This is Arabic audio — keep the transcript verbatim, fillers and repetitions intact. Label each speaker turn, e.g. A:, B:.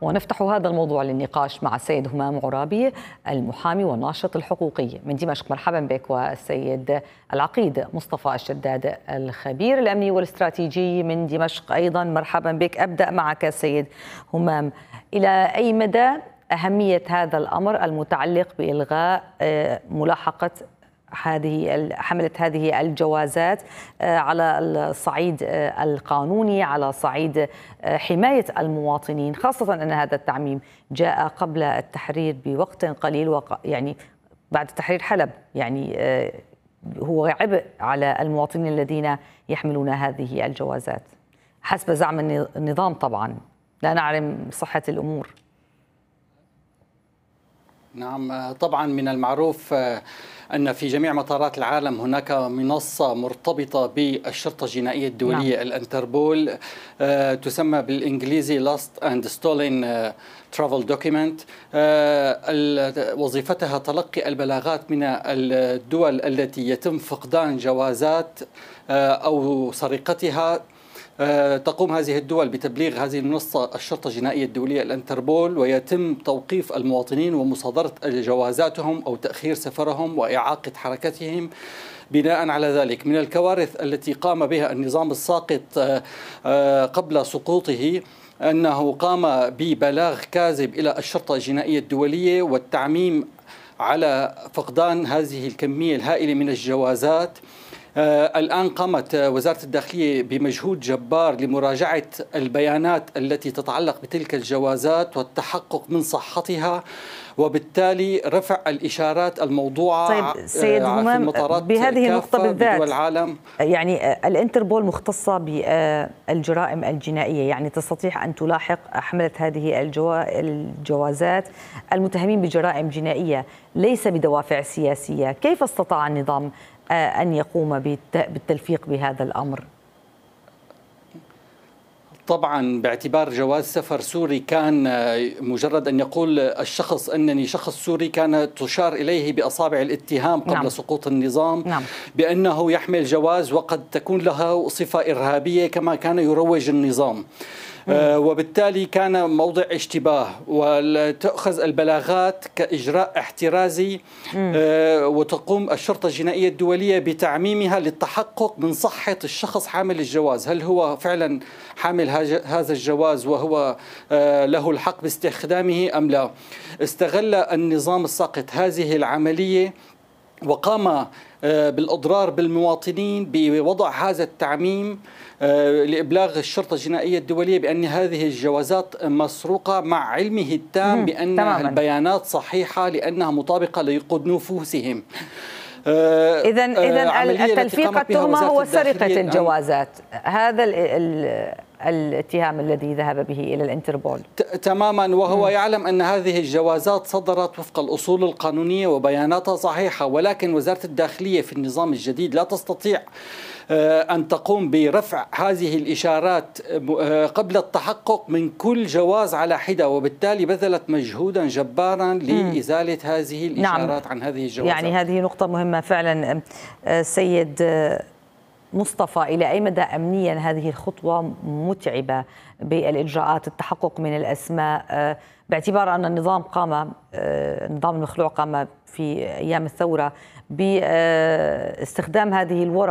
A: ونفتح هذا الموضوع للنقاش مع السيد همام عرابي المحامي والناشط الحقوقي من دمشق. مرحبا بك. والسيد العقيد مصطفى الشداد الخبير الأمني والاستراتيجي من دمشق أيضا. مرحبا بك. أبدأ معك السيد همام، إلى أي مدى أهمية هذا الأمر المتعلق بإلغاء ملاحقة هذه حملة هذه الجوازات على الصعيد القانوني، على صعيد حماية المواطنين، خاصة أن هذا التعميم جاء قبل التحرير بوقت قليل، وق... يعني بعد تحرير حلب، يعني هو عبء على المواطنين الذين يحملون هذه الجوازات حسب زعم النظام. طبعا لا نعلم صحة الأمور.
B: نعم، طبعا من المعروف أن في جميع مطارات العالم هناك منصة مرتبطة بالشرطة الجنائية الدولية. نعم. الانتربول تسمى بالإنجليزي Lost and Stolen Travel Document. وظيفتها تلقي البلاغات من الدول التي يتم فقدان جوازات أو سرقتها. تقوم هذه الدول بتبليغ هذه المنصة الشرطة الجنائية الدولية الانتربول، ويتم توقيف المواطنين ومصادرة جوازاتهم أو تأخير سفرهم وإعاقة حركتهم. بناء على ذلك، من الكوارث التي قام بها النظام الساقط قبل سقوطه أنه قام ببلاغ كاذب إلى الشرطة الجنائية الدولية والتعميم على فقدان هذه الكمية الهائلة من الجوازات. آه الآن قامت وزارة الداخلية بمجهود جبار لمراجعة البيانات التي تتعلق بتلك الجوازات والتحقق من صحتها، وبالتالي رفع الإشارات الموضوعة.
A: طيب سيد همام، في المطارات بهذه النقطة بالذات بدول العالم، يعني الانتربول مختصة بالجرائم الجنائية، يعني تستطيع أن تلاحق حملة هذه الجوازات المتهمين بجرائم جنائية ليس بدوافع سياسية. كيف استطاع النظام أن يقوم بالتلفيق بهذا الأمر؟
B: طبعا باعتبار جواز سفر سوري كان مجرد أن يقول الشخص أنني شخص سوري كان تشار إليه بأصابع الاتهام قبل نعم. سقوط النظام نعم. بأنه يحمل جواز وقد تكون له صفة إرهابية كما كان يروج النظام. آه وبالتالي كان موضع اشتباه، وتأخذ البلاغات كإجراء احترازي. آه وتقوم الشرطة الجنائية الدولية بتعميمها للتحقق من صحة الشخص حامل الجواز، هل هو فعلا حامل هذا الجواز وهو آه له الحق باستخدامه أم لا. استغل النظام الساقط هذه العملية وقام بالإضرار بالمواطنين بوضع هذا التعميم لإبلاغ الشرطة الجنائية الدولية بأن هذه الجوازات مسروقة، مع علمه التام بأن تماماً. البيانات صحيحة لأنها مطابقة لقد نفوسهم.
A: إذا إذا التلفيق التهمة هو سرقة الجوازات، هذا الاتهام الذي ذهب به إلى الانتربول.
B: تماما، وهو م. يعلم أن هذه الجوازات صدرت وفق الأصول القانونية وبياناتها صحيحة، ولكن وزارة الداخلية في النظام الجديد لا تستطيع أن تقوم برفع هذه الإشارات قبل التحقق من كل جواز على حدة، وبالتالي بذلت مجهودا جبارا لإزالة هذه الإشارات نعم. عن هذه الجوازات.
A: يعني هذه نقطة مهمة فعلا. سيد مصطفى، إلى أي مدى أمنيا هذه الخطوة متعبة بالإجراءات، التحقق من الأسماء، باعتبار أن النظام قام النظام المخلوع قام في أيام الثورة باستخدام هذه الورقة